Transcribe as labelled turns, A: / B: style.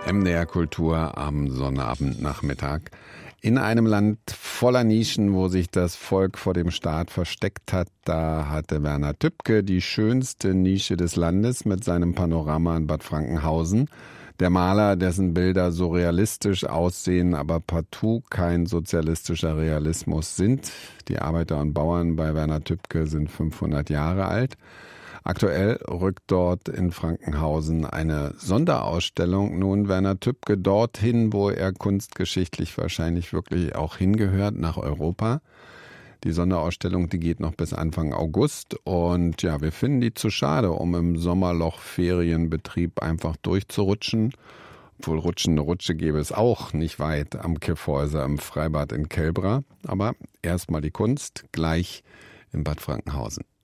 A: MDR Kultur am Sonnabendnachmittag. In einem Land voller Nischen, wo sich das Volk vor dem Staat versteckt hat, da hatte Werner Tübke die schönste Nische des Landes mit seinem Panorama in Bad Frankenhausen. Der Maler, dessen Bilder surrealistisch aussehen, aber partout kein sozialistischer Realismus sind. Die Arbeiter und Bauern bei Werner Tübke sind 500 Jahre alt. Aktuell rückt dort in Frankenhausen eine Sonderausstellung nun Werner Tübke dorthin, wo er kunstgeschichtlich wahrscheinlich wirklich auch hingehört, nach Europa. Die Sonderausstellung, die geht noch bis Anfang August und ja, wir finden die zu schade, um im Sommerloch Ferienbetrieb einfach durchzurutschen. Obwohl eine Rutsche gäbe es auch nicht weit am Kyffhäuser im Freibad in Kelbra. Aber erstmal die Kunst, gleich in Bad Frankenhausen.